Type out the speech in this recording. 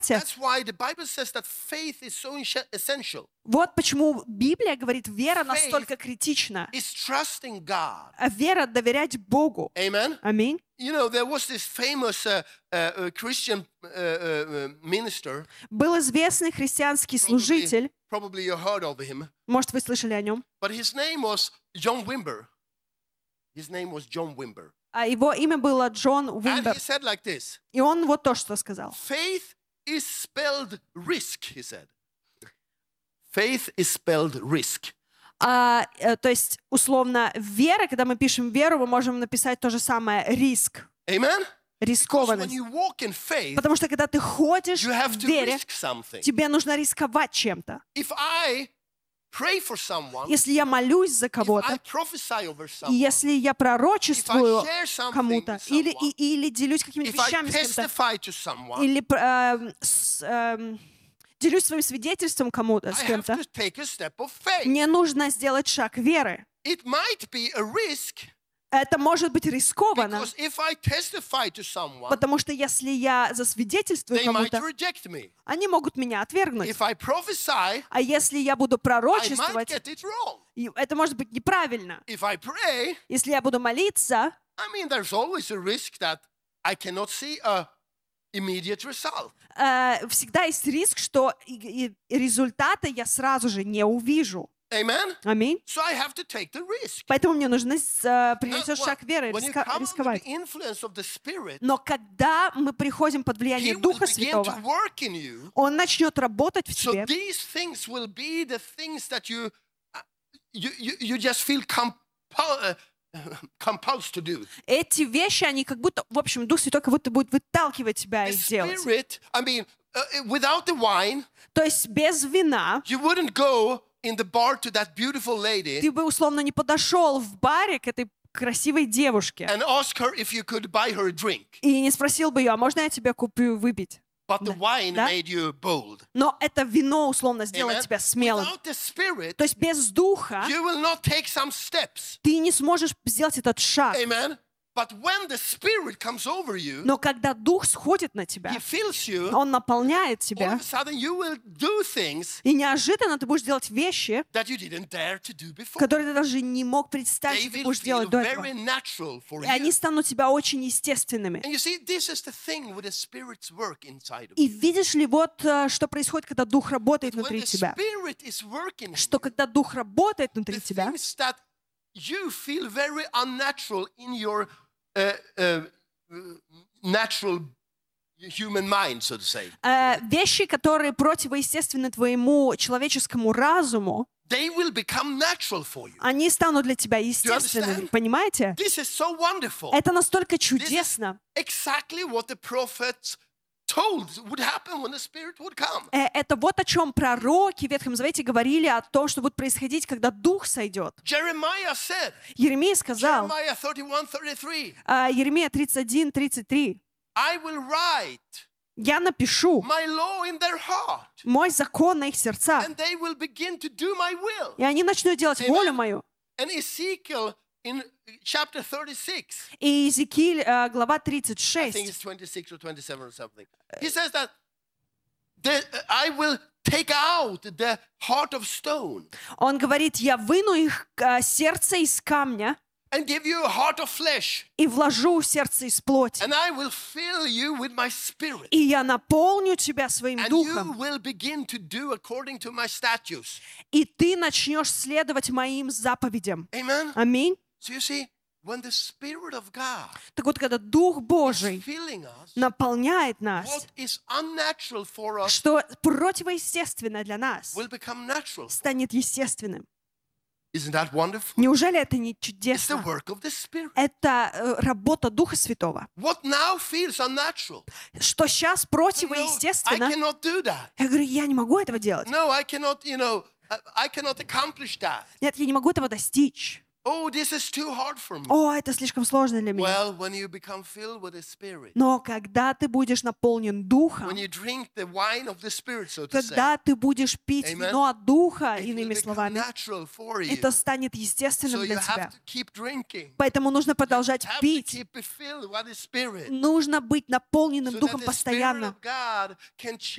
That's why the Bible says that faith is so essential. Вот почему Библия говорит, вера Faith настолько критична. is trusting God. А вера — доверять Богу. Amen. Аминь. You know, there was this famous Christian minister. Был известный христианский служитель, Probably you heard of him. может, вы слышали о нем, But his name was John Wimber. His name was John Wimber. а его имя было Джон And Уимбер. he said like this. И он вот то, что сказал. Faith is spelled risk, he said. Faith is spelled risk. То есть, условно, вера, когда мы пишем веру, мы можем написать то же самое — риск, Amen? Because when рискованность. you walk in faith, Потому что когда ты ходишь you have в to вере, risk something. тебе нужно рисковать чем-то. If I pray for someone, Если я молюсь за if I кого-то, prophesy over и someone, если я пророчествую if I share something кому-то, with или, someone, или делюсь какими-то if I вещами с кем-то, testify to someone, или делюсь своим свидетельством кому-то, с I have кем-то, to take a step of faith. мне нужно сделать шаг веры. It might be a risk Это может быть рискованно, because if I testify to someone, потому что если я засвидетельствую they might кому-то, reject me. они могут меня отвергнуть. If I prophesy, А если я буду I might пророчествовать, get it wrong. это может быть неправильно. If I pray, Если я буду молиться, I mean, there's always a risk that I cannot see a immediate result. всегда есть риск, что и результаты я сразу же не увижу. Amen? Аминь. So I have to take the risk. Поэтому мне нужно принять Now, шаг веры, when you come under рисковать. the influence of the Spirit, Но когда мы приходим под He влияние will Духа begin to Святого, work in you. Он начнет работать в So тебе. these things will be the things that you just feel compulsed to do. Эти вещи, они как будто, в общем, Дух Святой как будто будет выталкивать тебя The их делать. Spirit, I mean, without the wine, То есть без вина you wouldn't go in the bar to that beautiful lady ты бы условно не подошел в баре к этой красивой девушке and ask her if you could buy her a drink. и не спросил бы ее, а можно я тебе куплю выпить? But the wine Да? made you bold. Но это вино условно сделает Amen? тебя смелым. Without the Spirit, То есть без Духа you will not take some steps. ты не сможешь сделать этот шаг. Amen. But when the Spirit comes over you, Но когда Дух сходит на тебя, He fills you, Он наполняет all тебя, of a sudden you will do things и неожиданно ты будешь делать вещи, that you didn't dare to do before. которые ты даже не мог представить, They что ты will будешь feel делать до этого. very natural for И они you. станут тебя очень естественными. And you see, this is the thing with the Spirit's work inside of И you. видишь ли, вот что происходит, когда Дух работает When внутри the тебя. Spirit is working, in Что you, когда Дух работает the внутри тебя, things that you feel very unnatural in your natural human mind, so to say, вещи, которые противоестественны твоему человеческому разуму, they will become natural for you. они станут для тебя естественными. understand? Понимаете? This is so wonderful. Это настолько чудесно. Exactly what the prophets told would happen when the Spirit would come. Это вот о чем пророки в Ветхом Завете говорили, о том, что будет происходить, когда Дух сойдет. Jeremiah said, Еремия сказал, Jeremiah 31:33, Еремия 31:33, I will write «Я напишу my law in their heart, мой закон на их сердцах, and they will begin to do my will. и они начнут делать Amen. волю мою». And Ezekiel in chapter 36, И Иезекииль, глава I think 36, it's 26 or 27 or something, he says that I will take out the heart of stone он говорит, «Я выну их сердце из камня and give you a heart of flesh, и вложу сердце из плоти, and I will fill you with my spirit. и я наполню тебя своим And you духом, will begin to do according to my statutes. и ты начнешь следовать моим заповедям». Amen. Аминь. So you see, when the Spirit of God Так вот, когда Дух is Божий filling us, наполняет нас, what is unnatural for us что противоестественное для нас will become natural. станет естественным. Isn't that wonderful? Неужели это не It's the чудесно? work of the Spirit. Это работа Духа Святого. What now feels unnatural? Что сейчас No, I противоестественно, cannot do that. я говорю, я не могу этого делать. No, I cannot, I cannot accomplish that. Нет, я не могу этого достичь. Oh, this is too hard for me. О, это слишком сложно для меня. Well, when you become filled with the Spirit, Но когда ты будешь наполнен Духом, when you drink the wine of the Spirit, so to say, когда ты будешь пить Amen. вино от Духа, it will иными become словами, natural for you. это станет So естественным you для have тебя. to keep drinking. Поэтому нужно продолжать Have to пить. keep it filled with the Spirit. Нужно быть наполненным So that Духом the Spirit постоянно, of God can